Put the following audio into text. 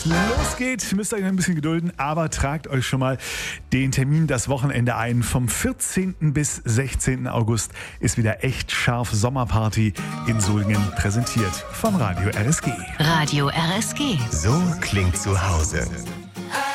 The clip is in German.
es losgeht, müsst ihr euch ein bisschen gedulden, aber tragt euch schon mal den Termin, das Wochenende ein. Vom 14. bis 16. August ist wieder echt scharf Sommerparty in Solingen, präsentiert von Radio RSG. Radio RSG. So klingt zu Hause.